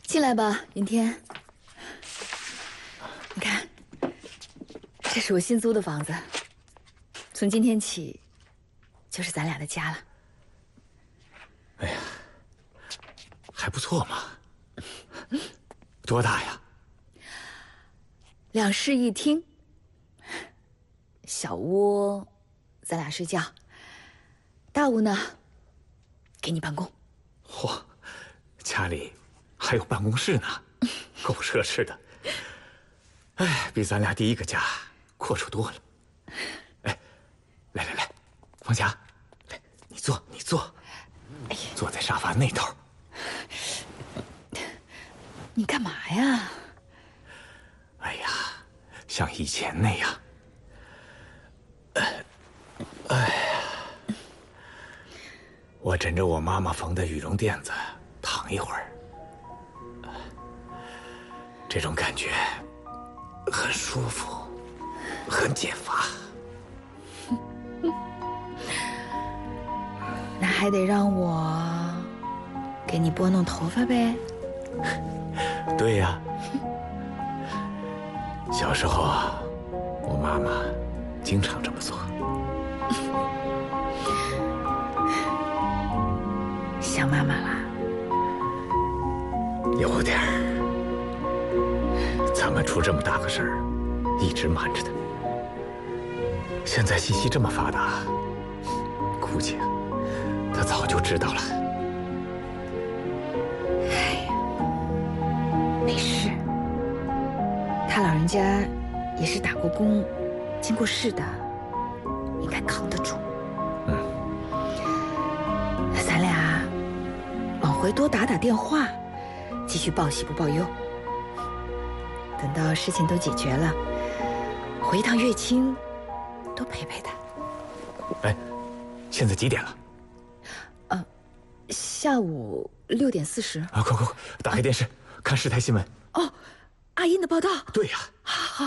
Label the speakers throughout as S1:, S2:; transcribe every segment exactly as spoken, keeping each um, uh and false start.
S1: 进来吧，云天。你看，这是我新租的房子，从今天起，就是咱俩的家了。
S2: 哎呀，还不错嘛。多大呀？
S1: 两室一厅，小屋咱俩睡觉，大屋呢给你办公。
S2: 嚯，家里还有办公室呢，够奢侈的。哎，比咱俩第一个家阔绰多了。哎，来来来，方霞，来，你坐，你坐，哎、坐在沙发那头。
S1: 你干嘛呀？
S2: 哎呀，像以前那样。哎呀，我枕着我妈妈缝的羽绒垫子躺一会儿，这种感觉很舒服，很解乏。
S1: 那还得让我给你拨弄头发呗。
S2: 对呀，小时候啊，我妈妈经常这么做。
S1: 想妈妈啦？
S2: 有点儿。咱们出这么大个事儿，一直瞒着的。现在信息这么发达，估计她早就知道了。
S1: 哎呀，没事，他老人家也是打过工、经过事的，应该扛得住。
S2: 嗯，
S1: 咱俩往回多打打电话，继续报喜不报忧。等到事情都解决了，回一趟乐清，多陪陪他。
S2: 哎，现在几点了？
S1: 呃，下午六点四十。
S2: 啊，快快快，打开电视，看市台新闻。
S1: 哦，阿英的报道。
S2: 对呀。
S1: 好。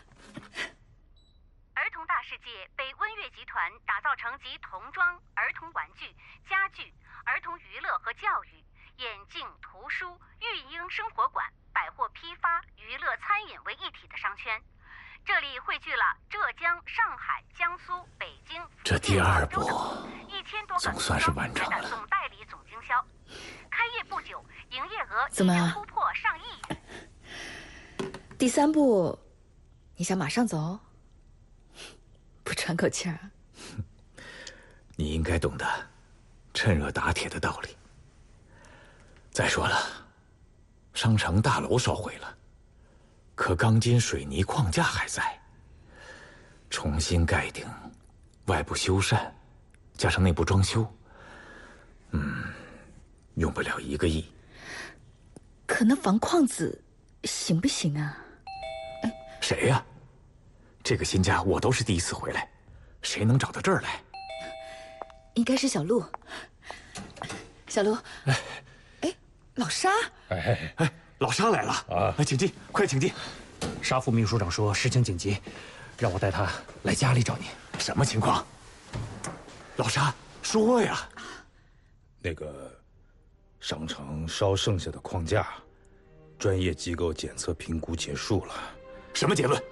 S3: 儿童大世界被温悦集团打造成集童装、儿童玩具、家具、儿童娱乐和教育、眼镜、图书、育婴生活馆、百货批发、娱乐餐饮为一体的商圈。这里汇聚了浙江、上海、江苏、北京、
S2: 这第二步
S3: 一千多个
S2: 总算是完成了。
S3: 总代理总经销，开业不久，营业额已
S1: 怎么
S3: 经突破上亿。
S1: 第三步，你想马上走？不喘口气儿？
S2: 你应该懂得趁热打铁的道理。再说了，商城大楼烧毁了，可钢筋水泥框架还在。重新盖顶，外部修缮，加上内部装修，嗯，用不了一个亿。
S1: 可那防矿子行不行啊？
S2: 谁呀？这个新家我都是第一次回来，谁能找到这儿来？
S1: 应该是小陆。小陆，
S2: 哎，
S1: 哎，老沙，
S4: 哎
S2: 哎，老沙来了啊！请进，快请进。
S4: 沙副秘书长说事情紧急，让我带他来家里找你。
S2: 什么情况？老沙，说呀。
S5: 那个商城烧剩下的框架，专业机构检测评估结束了。
S2: 什么结论？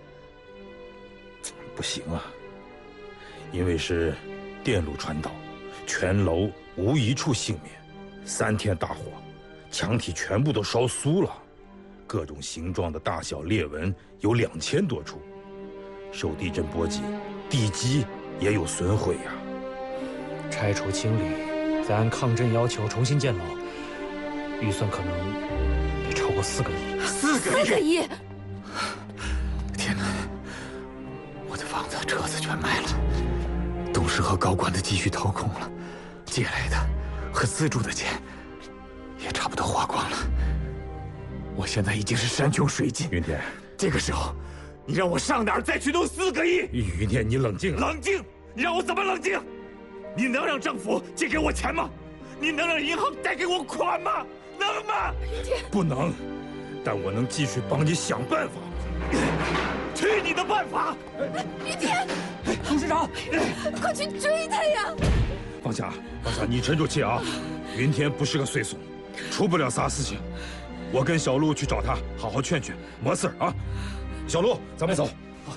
S5: 不行啊，因为是电路传导，全楼无一处幸免。三天大火，墙体全部都烧酥了，各种形状的大小裂纹有两千多处。受地震波及，地基也有损毁呀、啊。
S4: 拆除清理，再按抗震要求重新建楼，预算可能得超过四个亿。
S2: 四个亿！
S1: 四个亿！
S2: 天哪！我的房子、车子全卖了，董事和高管的积蓄掏空了，借来的和资助的钱也差不多花光了。我现在已经是山穷水尽。
S5: 云天，
S2: 这个时候，你让我上哪儿再去弄四个亿？
S5: 云天，你冷静啊！
S2: 冷静！你让我怎么冷静？你能让政府借给我钱吗？你能让银行贷给我款吗？能吗？
S1: 云天，
S5: 不能，但我能继续帮你想办法。
S2: 去你的办法！
S1: 云天，
S4: 董事长，
S1: 快去追他呀！
S5: 放下，放下，你沉住气啊！云天不是个碎怂，出不了啥事情。 我跟小陆去找他，好好劝劝，没事啊。小陆，咱们走。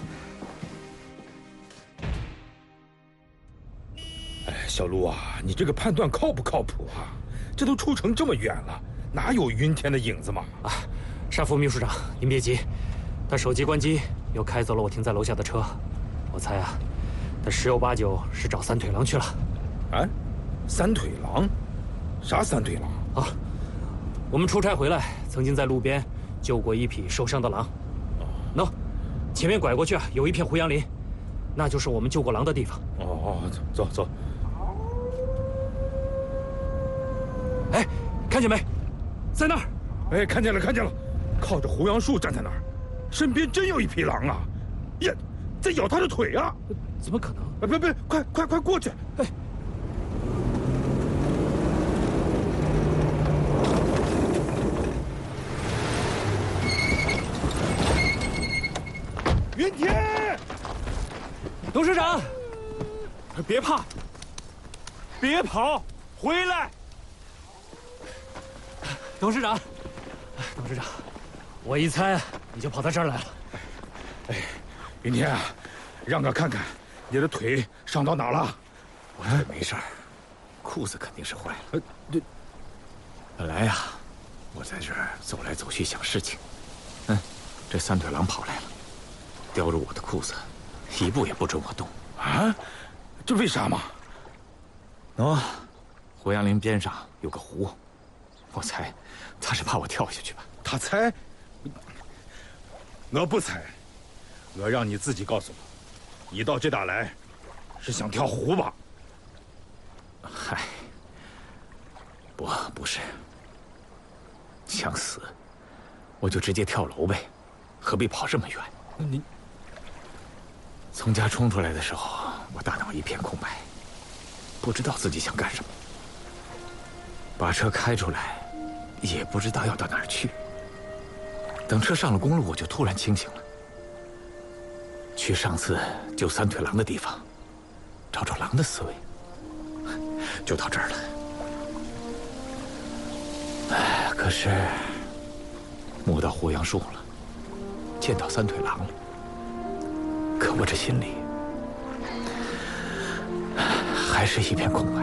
S5: 哎，小陆啊，你这个判断靠不靠谱啊？这都出城这么远了，哪有云天的影子嘛？
S4: 啊，沙副秘书长，您别急，他手机关机，又开走了我停在楼下的车。我猜啊，他十有八九是找三腿狼去了。
S5: 啊，三腿狼？啥三腿狼
S4: 啊？我们出差回来，曾经在路边救过一匹受伤的狼。喏、no, 前面拐过去啊，有一片胡杨林，那就是我们救过狼的地方。
S5: 哦哦，走走走。
S4: 哎，看见没？在那儿。
S5: 哎，看见了，看见了，靠着胡杨树站在那儿，身边真有一匹狼啊！呀，在咬他的腿啊！
S4: 怎么可能？
S5: 哎，别别，快快快过去！哎。云天，
S4: 董事长，
S5: 别怕，别跑，回来！
S4: 董事长，董事长，我一猜你就跑到这儿来了。
S5: 哎，云天啊，让我看看你的腿伤到哪了？
S2: 我腿没事儿，裤子肯定是坏了。呃，这本来呀，我在这儿走来走去想事情，嗯，这三腿狼跑来了。叼住我的裤子，一步也不准我动。
S5: 啊，这为啥嘛？
S2: 喏，胡杨林边上有个湖，我猜他是怕我跳下去吧。
S5: 他猜？我不猜，我让你自己告诉我，你到这打来，是想跳湖吧？
S2: 嗨，不，不是。想死，我就直接跳楼呗，何必跑这么远？
S5: 你。
S2: 从家冲出来的时候，我大脑一片空白，不知道自己想干什么。把车开出来，也不知道要到哪儿去。等车上了公路，我就突然清醒了。去上次救三腿狼的地方，找找狼的思维。就到这儿了。哎，可是摸到胡杨树了，见到三腿狼了。可我这心里还是一片空白。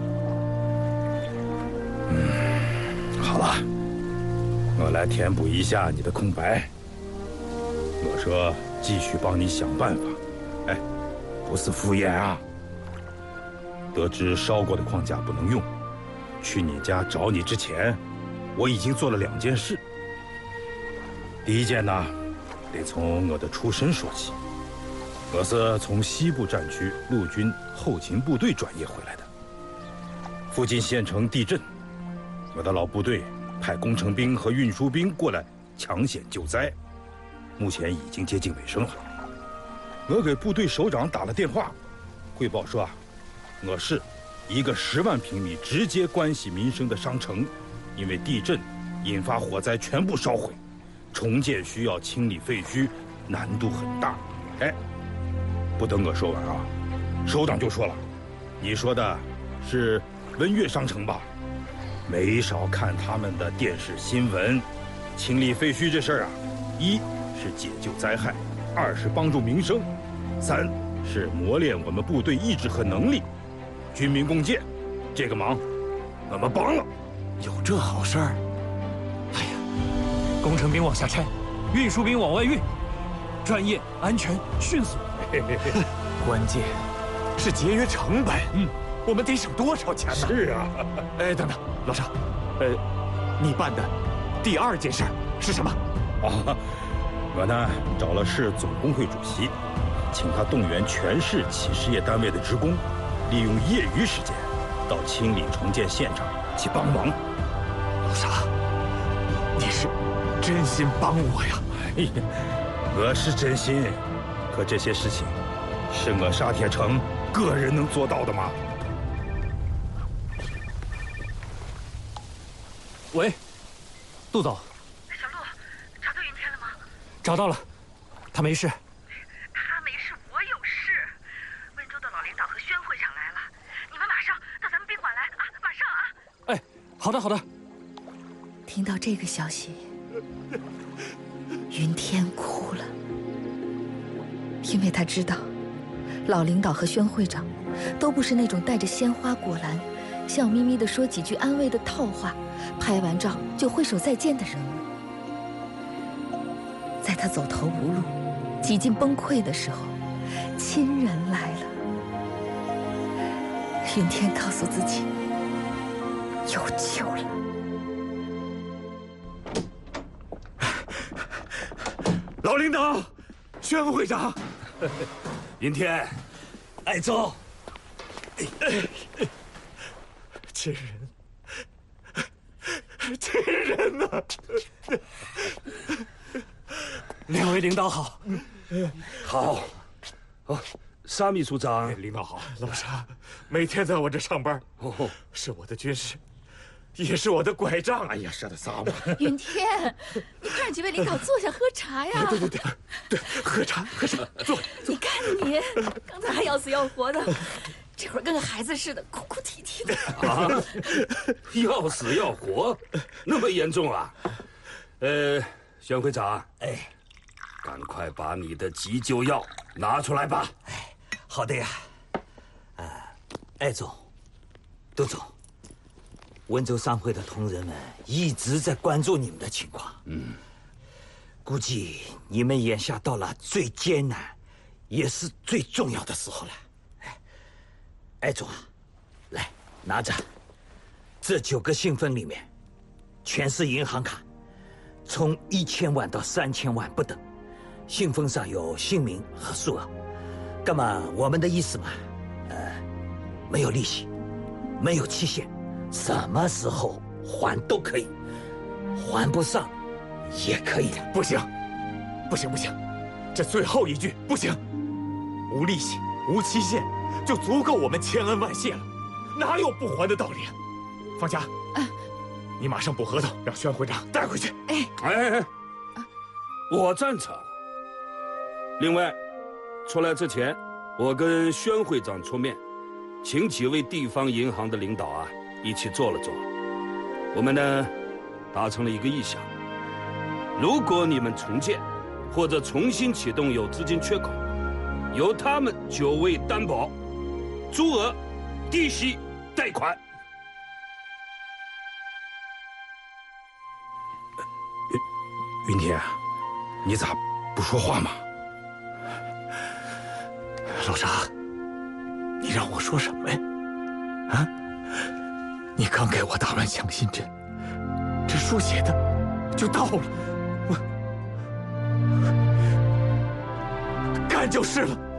S5: 嗯，好了，我来填补一下你的空白。我说继续帮你想办法，哎，不是敷衍啊。得知烧过的框架不能用，去你家找你之前，我已经做了两件事。第一件呢，得从我的出身说起。我是从西部战区陆军后勤部队转业回来的。附近县城地震，我的老部队派工程兵和运输兵过来抢险救灾，目前已经接近尾声了。我给部队首长打了电话，汇报说啊，我市一个十万平米直接关系民生的商城，因为地震引发火灾全部烧毁，重建需要清理废墟，难度很大。哎。不等我说完啊，首长就说了：“你说的是文悦商城吧？没少看他们的电视新闻。清理废墟这事儿啊，一是解救灾害，二是帮助民生，三是磨练我们部队意志和能力。军民共建，这个忙我们帮了。
S2: 有这好事儿？
S4: 哎呀，工程兵往下拆，运输兵往外运，专业、安全、迅速。”
S2: 关键是节约成本。嗯，我们得省多少钱呢？
S5: 是啊。
S2: 哎，等等，老沙，呃，你办的第二件事是什么？
S5: 啊，我呢找了市总工会主席，请他动员全市企事业单位的职工，利用业余时间到清理重建现场去帮忙。
S2: 老沙，你是真心帮我呀？
S5: 哎呀，我是真心。可这些事情，是我沙铁城个人能做到的吗？
S4: 喂，杜总。
S3: 小陆，找到云天了吗？
S4: 找到了，他没事。
S3: 他没事，我有事。温州的老领导和宣会长来了，你们马上到咱们宾馆来啊！马上啊！
S4: 哎，好的好的。
S1: 听到这个消息，云天哭了，因为他知道，老领导和宣会长都不是那种带着鲜花果篮，笑眯眯地说几句安慰的套话，拍完照就挥手再见的人物。在他走投无路、几近崩溃的时候，亲人来了。云天告诉自己，有救了。
S2: 老领导，宣会长，
S5: 云天，
S2: 爱宗，亲人，亲人呐！
S4: 两位领导好。
S5: 好，哦，沙秘书长，
S2: 领导好。老沙每天在我这上班，
S5: 哦，
S2: 是我的军师，也是我的拐杖。哎呀，舍得撒嘛！
S1: 云天，你快让几位领导坐下喝茶呀！
S2: 对对对对，喝茶喝茶，坐。
S1: 你看你，刚才还要死要活的，这会儿跟个孩子似的，哭哭啼啼的。
S5: 啊，要死要活，那么严重啊？呃，宣会长，哎，赶快把你的急救药拿出来吧。
S6: 哎，好的呀。啊，艾总，杜总，温州商会的同仁们一直在关注你们的情况。嗯，估计你们眼下到了最艰难，也是最重要的时候了。哎，艾总啊，来拿着，这九个信封里面，全是银行卡，从一千万到三千万不等，信封上有姓名和数额。那么我们的意思嘛，呃，没有利息，没有期限，什么时候还都可以，还不上也可以的。
S2: 不行，不行不行，这最后一句不行，无利息、无期限，就足够我们千恩万谢了，哪有不还的道理啊？方霞，
S1: 啊，
S2: 你马上补合同，让宣会长带回去。
S1: 哎
S5: 哎哎，我赞成。另外，出来之前，我跟宣会长出面，请几位地方银行的领导啊一起坐了坐。我们呢，达成了一个意向：如果你们重建或者重新启动有资金缺口，由他们九位担保，足额低息贷款。云云天，你咋不说话嘛？
S2: 老沙，你让我说什么呀？啊？你刚给我打完强心针，这书写的就到了，我干就是了。